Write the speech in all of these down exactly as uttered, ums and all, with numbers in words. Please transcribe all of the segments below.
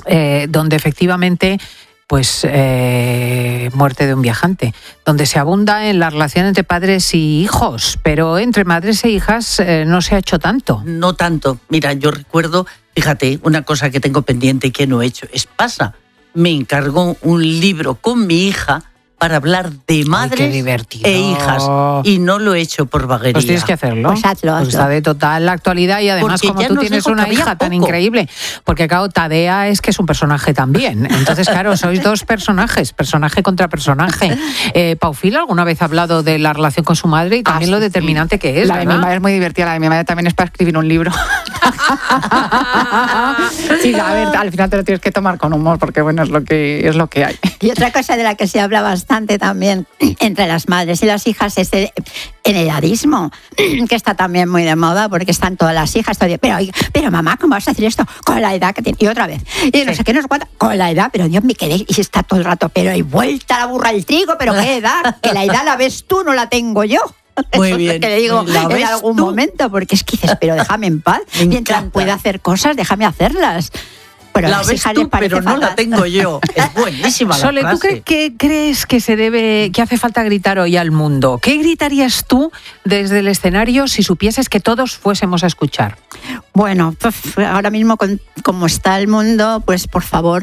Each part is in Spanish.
eh, donde efectivamente... pues eh, muerte de un viajante, donde se abunda en la relación entre padres y hijos, pero entre madres e hijas eh, no se ha hecho tanto. No tanto. Mira, yo recuerdo, fíjate, una cosa que tengo pendiente y que no he hecho, es pasa. Me encargó un libro con mi hija para hablar de madres e hijas. Y no lo he hecho por vaguería. Pues tienes que hacerlo. Pues hazlo, hazlo. Pues está de total actualidad y además Porque como tú tienes una hija tan increíble. Porque claro, Tadea es que es un personaje también. Entonces, claro, sois dos personajes, personaje contra personaje. Eh, Paufil alguna vez ha hablado de la relación con su madre y también ah, lo determinante sí. que es, La ¿verdad? de mi madre es muy divertida, la de mi madre también es para escribir un libro. Sí, a ver, al final te lo tienes que tomar con humor porque bueno, es lo que es lo que hay. Y otra cosa de la que se habla bastante también entre las madres y las hijas es el, el edadismo, que está también muy de moda porque están todas las hijas todo el día, pero, pero mamá, ¿cómo vas a hacer esto? Con la edad que tiene. Y otra vez, y no sí. sé qué, no sé cuánto, con la edad, pero Dios me quedé, y está todo el rato, pero hay vuelta la burra al trigo, pero qué edad, que la edad la ves tú, no la tengo yo. Muy bien. Que le digo en algún tú? momento, porque es que dices, pero déjame en paz, me mientras encanta. Pueda hacer cosas, déjame hacerlas. Pero la ves tú, pero no fatal. La tengo yo. Es buenísima la Sole, frase. ¿tú qué, qué crees que se debe, que hace falta gritar hoy al mundo? ¿Qué gritarías tú desde el escenario si supieses que todos fuésemos a escuchar? Bueno, pues ahora mismo con, como está el mundo, pues por favor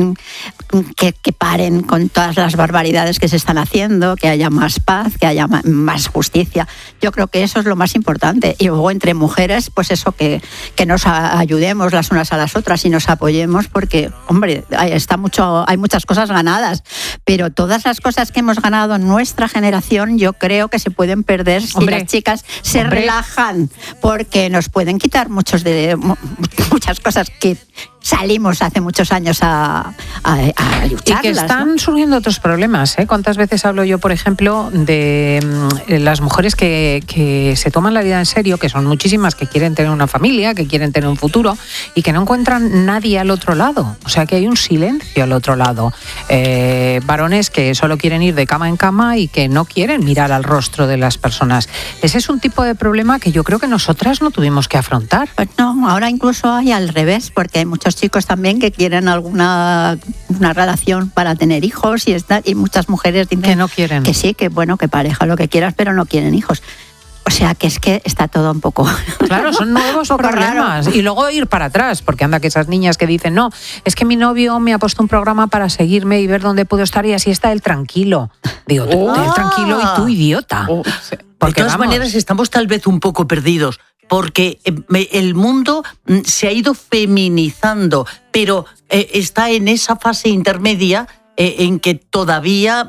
que, que paren con todas las barbaridades que se están haciendo, que haya más paz, que haya más justicia. Yo creo que eso es lo más importante. Y luego entre mujeres, pues eso, que, que nos ayudemos las unas a las otras y nos apoyemos, porque, hombre, hay, está mucho, hay muchas cosas ganadas, pero todas las cosas que hemos ganado en nuestra generación yo creo que se pueden perder si hombre, las chicas se hombre. relajan, porque nos pueden quitar muchos de muchas cosas que salimos hace muchos años a, a, a lucharlas. Y que están ¿no? surgiendo otros problemas, ¿eh? ¿Cuántas veces hablo yo, por ejemplo, de eh, las mujeres que, que se toman la vida en serio, que son muchísimas, que quieren tener una familia, que quieren tener un futuro y que no encuentran nadie al otro lado? O sea, que hay un silencio al otro lado. Eh, varones que solo quieren ir de cama en cama y que no quieren mirar al rostro de las personas. Ese es un tipo de problema que yo creo que nosotras no tuvimos que afrontar. Pues no, ahora incluso hay al revés, porque hay muchos chicos también que quieren alguna una relación para tener hijos y, está, y muchas mujeres dicen que no quieren. Que sí, que bueno, que pareja lo que quieras, pero no quieren hijos. O sea, que es que está todo un poco... Claro, son nuevos problemas. Raro. Y luego ir para atrás, porque anda que esas niñas que dicen, no, es que mi novio me ha puesto un programa para seguirme y ver dónde puedo estar y así está él tranquilo. Digo, oh. él tranquilo y tú idiota. Oh. Porque, de todas vamos, maneras estamos tal vez un poco perdidos, porque el mundo se ha ido feminizando, pero está en esa fase intermedia en que todavía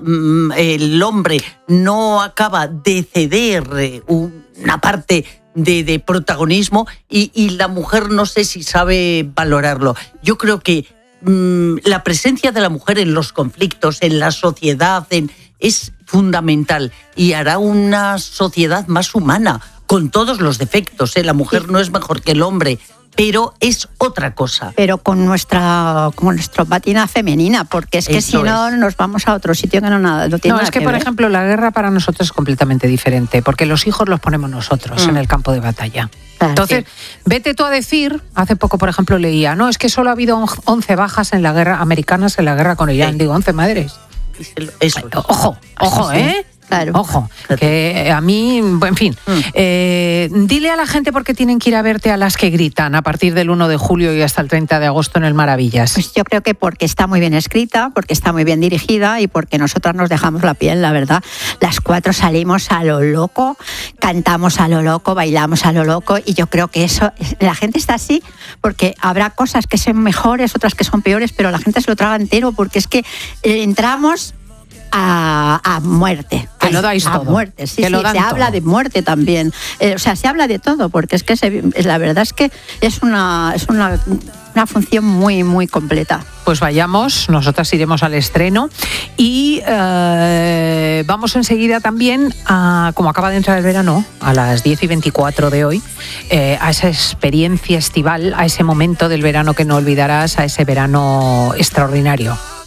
el hombre no acaba de ceder una parte de, de protagonismo y, y la mujer no sé si sabe valorarlo. Yo creo que mmm, la presencia de la mujer en los conflictos, en la sociedad, en, es fundamental y hará una sociedad más humana, con todos los defectos, ¿eh? La mujer no es mejor que el hombre, pero es otra cosa. Pero con nuestra con nuestra patina femenina, porque es que Eso si no es. nos vamos a otro sitio que no, nada, no tiene no, nada es que, que por ver. ejemplo, la guerra para nosotros es completamente diferente, porque los hijos los ponemos nosotros mm. en el campo de batalla. Ah, Entonces, sí. vete tú a decir, hace poco, por ejemplo, leía, no, es que solo ha habido once bajas en la guerra americanas en la guerra con Irán. Sí. Digo, once madres. Eso. Ojo, ojo, sí, sí. ¿eh? Claro. Ojo, que a mí, en fin, mm. eh, dile a la gente por qué tienen que ir a verte a las que gritan a partir del uno de julio y hasta el treinta de agosto en el Maravillas. Pues yo creo que porque está muy bien escrita, porque está muy bien dirigida y porque nosotras nos dejamos la piel, la verdad. Las cuatro salimos a lo loco, cantamos a lo loco, bailamos a lo loco y yo creo que eso, la gente está así porque habrá cosas que son mejores, otras que son peores, pero la gente se lo traga entero porque es que entramos... A, a muerte. Que lo dais a todo. muerte, sí, que sí, lo dan se todo. habla de muerte también. Eh, o sea, se habla de todo, porque es que se, la verdad es que es una, es una, una función muy, muy completa. Pues vayamos, nosotras iremos al estreno y eh, vamos enseguida también, a, como acaba de entrar el verano, a las diez y veinticuatro de hoy, eh, a esa experiencia estival, a ese momento del verano que no olvidarás, a ese verano extraordinario.